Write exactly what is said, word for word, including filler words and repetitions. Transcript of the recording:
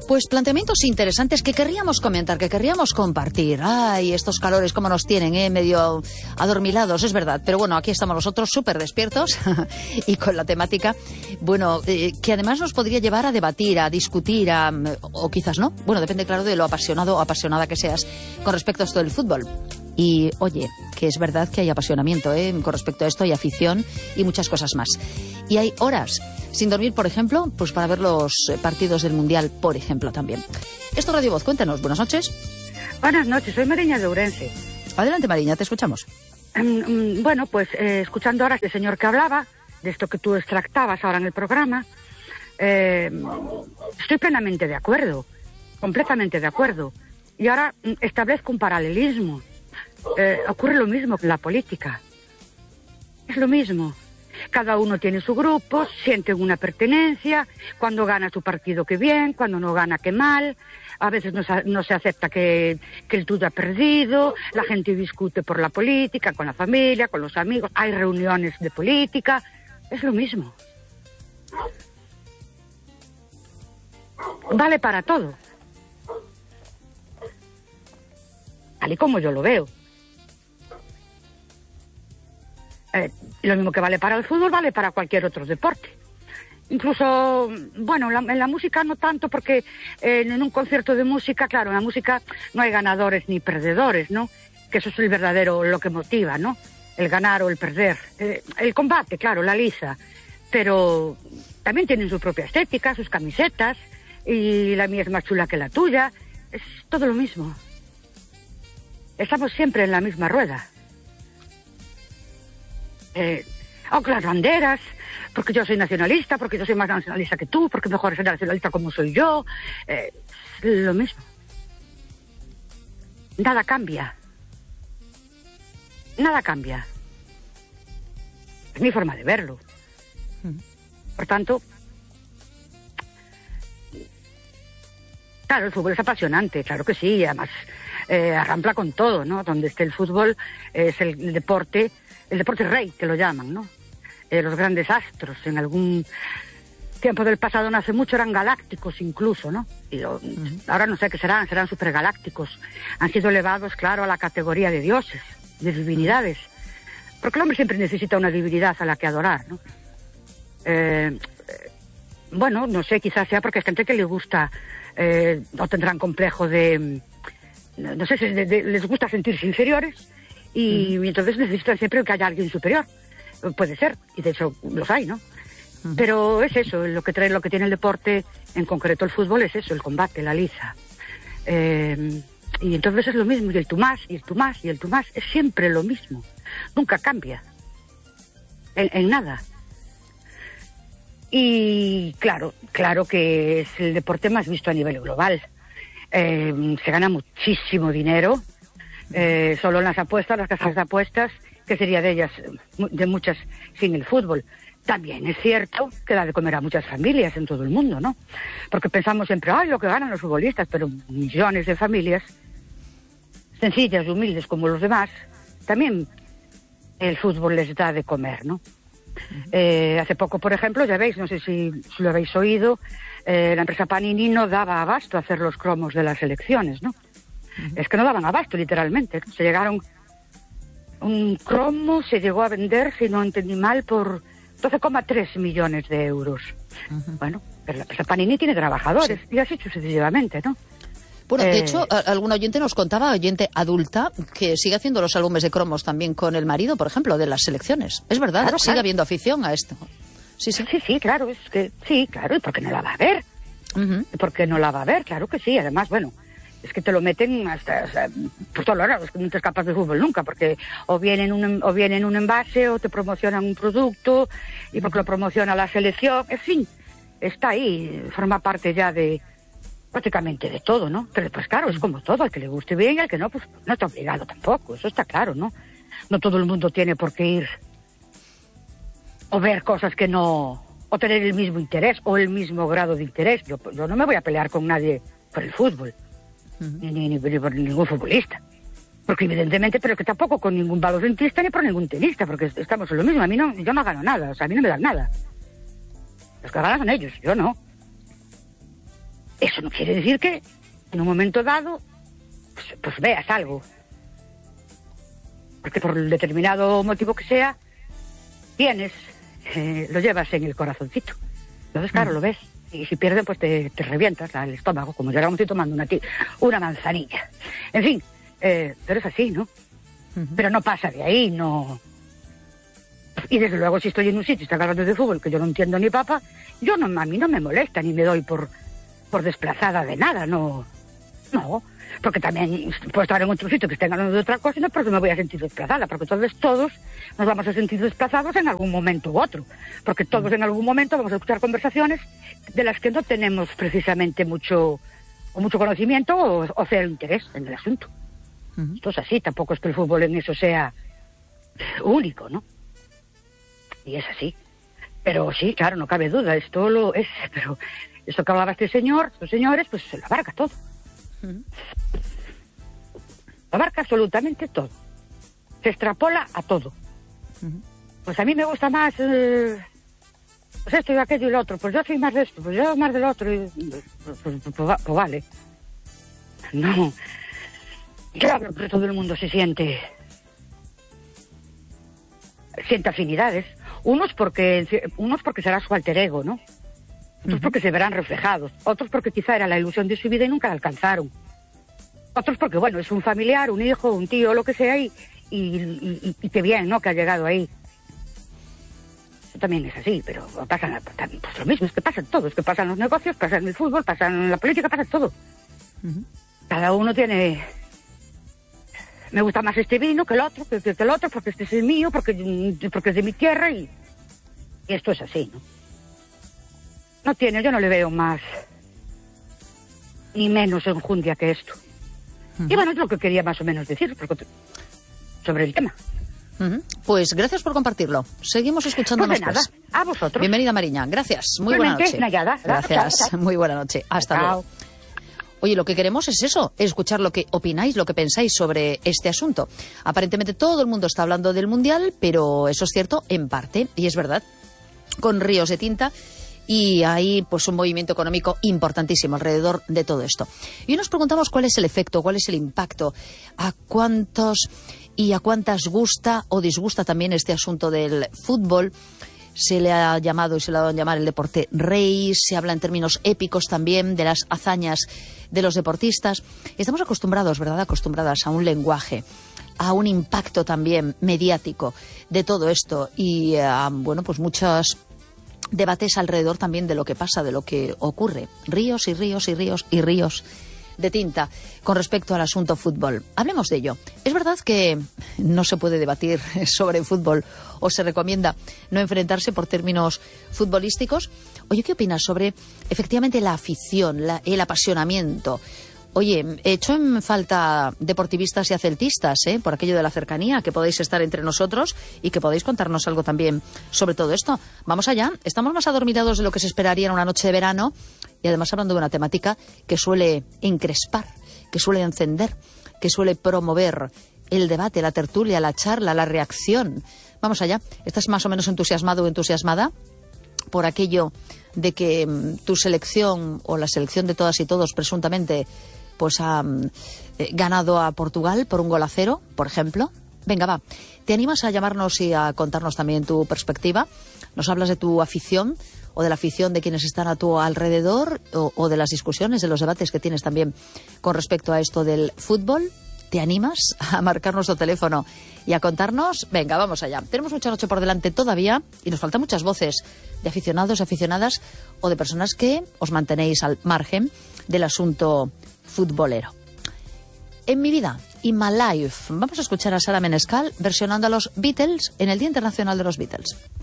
Pues planteamientos interesantes que querríamos comentar, que querríamos compartir. Ay, estos calores cómo nos tienen, ¿eh? Medio adormilados, es verdad. Pero bueno, aquí estamos nosotros súper despiertos y con la temática, bueno, eh, que además nos podría llevar a debatir, a discutir, a, o quizás no. Bueno, depende, claro, de lo apasionado o apasionada que seas con respecto a esto del fútbol. Y, oye, que es verdad que hay apasionamiento, ¿eh? Con respecto a esto hay afición y muchas cosas más. Y hay horas sin dormir, por ejemplo, pues para ver los partidos del Mundial, por ejemplo, también. Esto Radio Voz, cuéntanos. Buenas noches. Buenas noches, soy Mariña de Ourense. Adelante, Mariña, te escuchamos. Um, um, bueno, pues eh, escuchando ahora este señor que hablaba, de esto que tú extractabas ahora en el programa, eh, estoy plenamente de acuerdo, completamente de acuerdo. Y ahora establezco un paralelismo. Eh, ocurre lo mismo que en la política. Es lo mismo. Cada uno tiene su grupo, sienten una pertenencia, cuando gana su partido que bien, cuando no gana que mal, a veces no se, no se acepta que, que el tuyo ha perdido, la gente discute por la política, con la familia, con los amigos, hay reuniones de política, es lo mismo. Vale para todo. Tal y como yo lo veo. Eh, lo mismo que vale para el fútbol, vale para cualquier otro deporte. Incluso, bueno, la, en la música no tanto, porque eh, en un concierto de música, claro, en la música no hay ganadores ni perdedores, ¿no? Que eso es el verdadero, lo que motiva, ¿no? El ganar o el perder. Eh, el combate, claro, la liza. Pero también tienen su propia estética, sus camisetas, y la mía es más chula que la tuya. Es todo lo mismo. Estamos siempre en la misma rueda. Eh, aunque las banderas, porque yo soy nacionalista, porque yo soy más nacionalista que tú, porque mejor ser nacionalista como soy yo, eh, lo mismo. Nada cambia. Nada cambia. Es mi forma de verlo. Por tanto, claro, el fútbol es apasionante, claro que sí, además eh, arrampla con todo, ¿no? Donde esté el fútbol es el, el deporte... El deporte rey, que lo llaman, ¿no? Eh, los grandes astros, en algún tiempo del pasado, no hace mucho, eran galácticos incluso, ¿no? Y lo, uh-huh. Ahora no sé qué serán, serán supergalácticos. Han sido elevados, claro, a la categoría de dioses, de divinidades. Porque el hombre siempre necesita una divinidad a la que adorar, ¿no? Eh, eh, bueno, no sé, quizás sea porque hay gente que le gusta, eh, o tendrán complejo de... No sé si de, de, les gusta sentirse inferiores... Y, uh-huh. y entonces necesitan siempre que haya alguien superior. Puede ser, y de hecho los hay, ¿no? Uh-huh. Pero es eso, lo que trae, lo que tiene el deporte, en concreto el fútbol, es eso, el combate, la liza. Eh, y entonces es lo mismo, y el tú más, y el tú más, y el tú más, es siempre lo mismo. Nunca cambia. En, en nada. Y claro, claro que es el deporte más visto a nivel global. Eh, se gana muchísimo dinero. Eh, solo en las apuestas, las casas de apuestas, que sería de ellas, de muchas, sin el fútbol. También es cierto que da de comer a muchas familias en todo el mundo, ¿no? Porque pensamos siempre, ay, lo que ganan los futbolistas, pero millones de familias, sencillas y humildes como los demás, también el fútbol les da de comer, ¿no? Uh-huh. Eh, hace poco, por ejemplo, ya veis, no sé si, si lo habéis oído, eh, la empresa Panini no daba abasto a hacer los cromos de las elecciones, ¿no? Es que no daban abasto, literalmente. Se llegaron... Un cromo se llegó a vender, si no entendí mal, por doce coma tres millones de euros. Uh-huh. Bueno, pero la empresa Panini tiene trabajadores, sí. Y así sucesivamente, ¿no? Bueno, eh... de hecho, algún oyente nos contaba, oyente adulta, que sigue haciendo los álbumes de cromos también con el marido, por ejemplo, de las selecciones. Es verdad, claro, sigue claro. habiendo afición a esto. Sí, sí. Sí, sí, claro, es que... Sí, claro, ¿y por qué no la va a ver? Uh-huh. ¿Por qué no la va a ver? Claro que sí, además, bueno... Es que te lo meten hasta, o sea, por todos lados, es que no te escapas de fútbol nunca, porque o viene en un, o viene en un envase, o te promocionan un producto, y porque lo promociona la selección, en fin, está ahí, forma parte ya de, prácticamente de todo, ¿no? Pero pues claro, es como todo, al que le guste bien y al que no, pues no está obligado tampoco, eso está claro, ¿no? No todo el mundo tiene por qué ir, o ver cosas que no, o tener el mismo interés, o el mismo grado de interés. Yo, yo no me voy a pelear con nadie por el fútbol. Uh-huh. Ni, ni, ni por ningún futbolista, porque evidentemente, pero que tampoco con ningún baloncestista ni por ningún tenista, porque estamos en lo mismo. A mí no, yo no gano nada, o sea, a mí no me dan nada. Los que ganan son ellos, yo no. eso no quiere decir que en un momento dado pues, pues veas algo. Porque por el determinado motivo que sea, tienes, eh, lo llevas en el corazoncito. Entonces, claro, mm. lo ves. Y si pierden, pues te, te revientas el estómago, como yo ahora me estoy tomando una, una manzanilla. En fin, eh, pero es así, ¿no? Uh-huh. Pero no pasa de ahí, no... Y desde luego, si estoy en un sitio y están hablando de fútbol que yo no entiendo ni papa, yo no, a mí no me molesta ni me doy por, por desplazada de nada, no... No, porque también puedo estar en otro sitio que estén hablando de otra cosa y no porque me voy a sentir desplazada, porque entonces todos nos vamos a sentir desplazados en algún momento u otro, porque todos en algún momento vamos a escuchar conversaciones de las que no tenemos precisamente mucho o mucho conocimiento o, o sea, interés en el asunto. Uh-huh. Esto es así, tampoco es que el fútbol en eso sea único, ¿no? Y es así. Pero sí, claro, no cabe duda, esto lo es, pero esto que hablaba este señor, estos señores, pues se lo abarca todo. Uh-huh. Abarca absolutamente todo. Se extrapola a todo. Uh-huh. Pues a mí me gusta más eh, pues esto y aquello y lo otro. Pues yo soy más de esto, pues yo más del otro. Y, pues, pues, pues, pues, pues vale. No. Claro que todo el mundo se siente siente afinidades. Unos porque unos porque será su alter ego, ¿no? Otros porque se verán reflejados, otros porque quizá era la ilusión de su vida y nunca la alcanzaron. Otros porque, bueno, es un familiar, un hijo, un tío, lo que sea, y, y, y, y qué bien, ¿no?, que ha llegado ahí. Eso también es así, pero pasa pues lo mismo, es que pasa en todo, es que pasan los negocios, pasa en el fútbol, pasa en la política, pasa en todo. Uh-huh. Cada uno tiene... Me gusta más este vino que el otro, que, que el otro, porque este es el mío, porque, porque es de mi tierra, y, y esto es así, ¿no? No tiene, yo no le veo más ni menos enjundia que esto. Uh-huh. Y bueno, es lo que quería más o menos decir sobre el tema. Uh-huh. Pues gracias por compartirlo. Seguimos escuchándonos. Pues de nada, a vosotros. Bienvenida, Mariña. Gracias. Muy buena noche. Nayada. Gracias. Chao, chao. Muy buena noche. Hasta chao. Luego. Oye, lo que queremos es eso, escuchar lo que opináis, lo que pensáis sobre este asunto. Aparentemente todo el mundo está hablando del Mundial, pero eso es cierto en parte, y es verdad, con ríos de tinta. Y hay pues un movimiento económico importantísimo alrededor de todo esto. Y hoy nos preguntamos cuál es el efecto, cuál es el impacto, a cuántos y a cuántas gusta o disgusta también este asunto del fútbol. Se le ha llamado y se le ha dado a llamar el deporte rey, se habla en términos épicos también de las hazañas de los deportistas. Estamos acostumbrados, ¿verdad?, acostumbradas a un lenguaje, a un impacto también mediático de todo esto y a, bueno, pues muchas debates alrededor también de lo que pasa, de lo que ocurre. Ríos y ríos y ríos y ríos de tinta con respecto al asunto fútbol. Hablemos de ello. Es verdad que no se puede debatir sobre fútbol o se recomienda no enfrentarse por términos futbolísticos. Oye, ¿qué opinas sobre efectivamente la afición, la, el apasionamiento? Oye, he hecho en falta deportivistas y aceltistas, ¿eh?, por aquello de la cercanía, que podéis estar entre nosotros y que podéis contarnos algo también sobre todo esto. Vamos allá, estamos más adormilados de lo que se esperaría en una noche de verano y además hablando de una temática que suele encrespar, que suele encender, que suele promover el debate, la tertulia, la charla, la reacción. Vamos allá, ¿estás más o menos entusiasmado o entusiasmada por aquello de que mm, tu selección o la selección de todas y todos presuntamente pues ha eh, ganado a Portugal por un gol a cero, por ejemplo? Venga, va. ¿Te animas a llamarnos y a contarnos también tu perspectiva? ¿Nos hablas de tu afición o de la afición de quienes están a tu alrededor o, o de las discusiones, de los debates que tienes también con respecto a esto del fútbol? ¿Te animas a marcar nuestro teléfono y a contarnos? Venga, vamos allá. Tenemos mucha noche por delante todavía y nos faltan muchas voces de aficionados, aficionadas o de personas que os mantenéis al margen del asunto futbolero. En mi vida, In My Life, vamos a escuchar a Sara Menescal versionando a los Beatles en el Día Internacional de los Beatles.